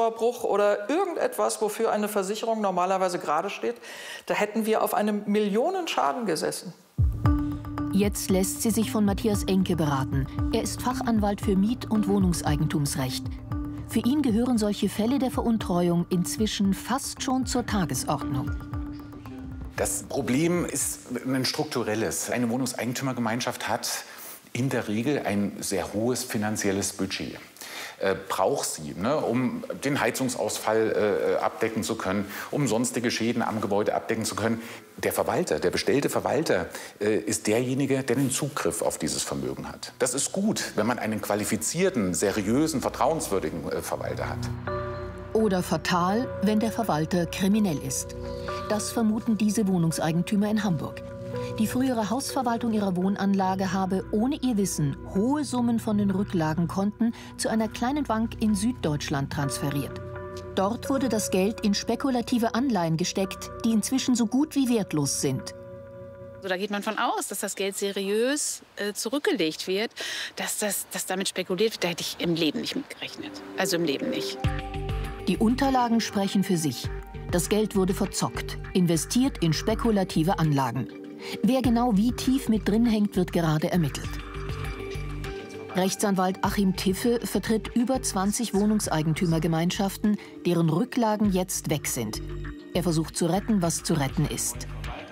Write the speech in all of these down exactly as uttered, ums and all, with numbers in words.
Hausverbruch oder irgendetwas, wofür eine Versicherung normalerweise gerade steht, da hätten wir auf einem Millionenschaden gesessen. Jetzt lässt sie sich von Matthias Enke beraten. Er ist Fachanwalt für Miet- und Wohnungseigentumsrecht. Für ihn gehören solche Fälle der Veruntreuung inzwischen fast schon zur Tagesordnung. Das Problem ist ein strukturelles. Eine Wohnungseigentümergemeinschaft hat in der Regel ein sehr hohes finanzielles Budget. Äh, braucht sie, ne, um den Heizungsausfall äh, abdecken zu können, um sonstige Schäden am Gebäude abdecken zu können. Der Verwalter, der bestellte Verwalter, äh, ist derjenige, der den Zugriff auf dieses Vermögen hat. Das ist gut, wenn man einen qualifizierten, seriösen, vertrauenswürdigen äh, Verwalter hat. Oder fatal, wenn der Verwalter kriminell ist. Das vermuten diese Wohnungseigentümer in Hamburg. Die frühere Hausverwaltung ihrer Wohnanlage habe ohne ihr Wissen hohe Summen von den Rücklagenkonten zu einer kleinen Bank in Süddeutschland transferiert. Dort wurde das Geld in spekulative Anleihen gesteckt, die inzwischen so gut wie wertlos sind. Also da geht man von aus, dass das Geld seriös äh, zurückgelegt wird, dass, das, dass damit spekuliert wird. Da hätte ich im Leben nicht mitgerechnet. Also im Leben nicht. Die Unterlagen sprechen für sich. Das Geld wurde verzockt, investiert in spekulative Anlagen. Wer genau wie tief mit drin hängt, wird gerade ermittelt. Rechtsanwalt Achim Tiffe vertritt über zwanzig Wohnungseigentümergemeinschaften, deren Rücklagen jetzt weg sind. Er versucht zu retten, was zu retten ist.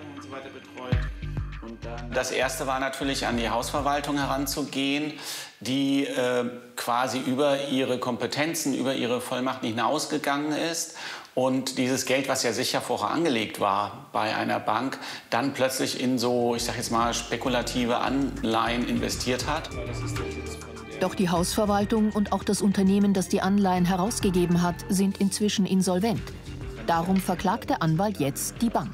Das Erste war natürlich, an die Hausverwaltung heranzugehen, die äh, quasi über ihre Kompetenzen, über ihre Vollmacht hinausgegangen ist und dieses Geld, was ja sicher vorher angelegt war bei einer Bank, dann plötzlich in so, ich sag jetzt mal, spekulative Anleihen investiert hat. Doch die Hausverwaltung und auch das Unternehmen, das die Anleihen herausgegeben hat, sind inzwischen insolvent. Darum verklagt der Anwalt jetzt die Bank.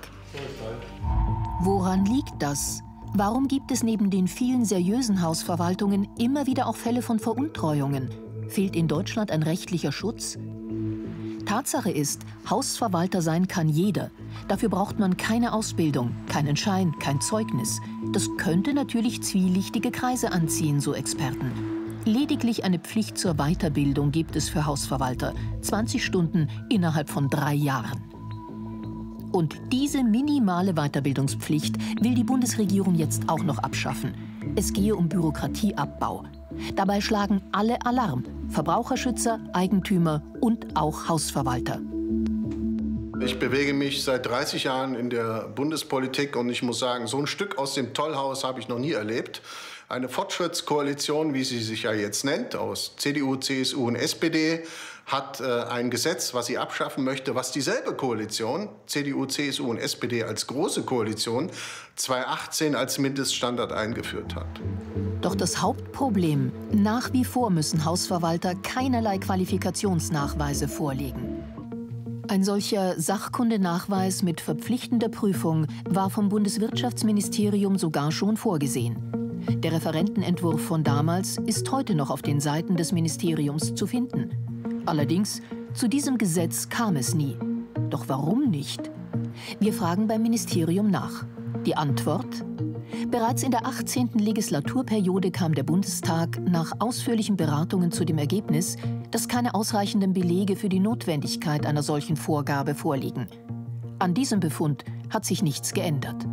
Woran liegt das? Warum gibt es neben den vielen seriösen Hausverwaltungen immer wieder auch Fälle von Veruntreuungen? Fehlt in Deutschland ein rechtlicher Schutz? Tatsache ist, Hausverwalter sein kann jeder. Dafür braucht man keine Ausbildung, keinen Schein, kein Zeugnis. Das könnte natürlich zwielichtige Kreise anziehen, so Experten. Lediglich eine Pflicht zur Weiterbildung gibt es für Hausverwalter. zwanzig Stunden innerhalb von drei Jahren. Und diese minimale Weiterbildungspflicht will die Bundesregierung jetzt auch noch abschaffen. Es gehe um Bürokratieabbau. Dabei schlagen alle Alarm: Verbraucherschützer, Eigentümer und auch Hausverwalter. Ich bewege mich seit dreißig Jahren in der Bundespolitik und ich muss sagen, so ein Stück aus dem Tollhaus habe ich noch nie erlebt. Eine Fortschrittskoalition, wie sie sich ja jetzt nennt, aus C D U, C S U und S P D, hat äh, ein Gesetz, was sie abschaffen möchte, was dieselbe Koalition, C D U, C S U und S P D als große Koalition, zweitausendachtzehn als Mindeststandard eingeführt hat. Doch das Hauptproblem: nach wie vor müssen Hausverwalter keinerlei Qualifikationsnachweise vorlegen. Ein solcher Sachkundenachweis mit verpflichtender Prüfung war vom Bundeswirtschaftsministerium sogar schon vorgesehen. Der Referentenentwurf von damals ist heute noch auf den Seiten des Ministeriums zu finden. Allerdings, zu diesem Gesetz kam es nie. Doch warum nicht? Wir fragen beim Ministerium nach. Die Antwort? Bereits in der achtzehnten Legislaturperiode kam der Bundestag nach ausführlichen Beratungen zu dem Ergebnis, dass keine ausreichenden Belege für die Notwendigkeit einer solchen Vorgabe vorliegen. An diesem Befund hat sich nichts geändert.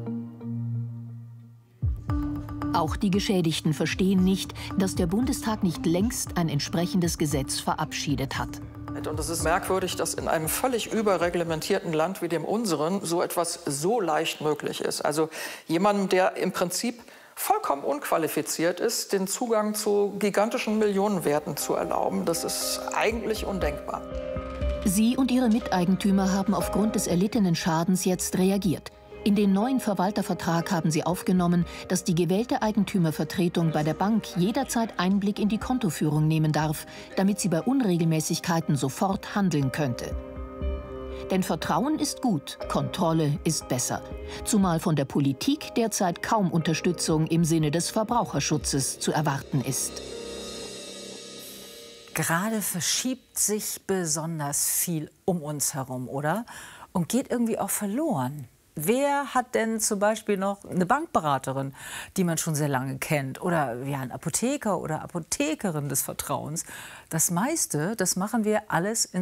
Auch die Geschädigten verstehen nicht, dass der Bundestag nicht längst ein entsprechendes Gesetz verabschiedet hat. Und es ist merkwürdig, dass in einem völlig überreglementierten Land wie dem unseren so etwas so leicht möglich ist. Also jemandem, der im Prinzip vollkommen unqualifiziert ist, den Zugang zu gigantischen Millionenwerten zu erlauben, das ist eigentlich undenkbar. Sie und ihre Miteigentümer haben aufgrund des erlittenen Schadens jetzt reagiert. In den neuen Verwaltervertrag haben sie aufgenommen, dass die gewählte Eigentümervertretung bei der Bank jederzeit Einblick in die Kontoführung nehmen darf, damit sie bei Unregelmäßigkeiten sofort handeln könnte. Denn Vertrauen ist gut, Kontrolle ist besser. Zumal von der Politik derzeit kaum Unterstützung im Sinne des Verbraucherschutzes zu erwarten ist. Gerade verschiebt sich besonders viel um uns herum, oder? Und geht irgendwie auch verloren. Wer hat denn zum Beispiel noch eine Bankberaterin, die man schon sehr lange kennt? Oder ja, einen Apotheker oder Apothekerin des Vertrauens? Das meiste, das machen wir alles in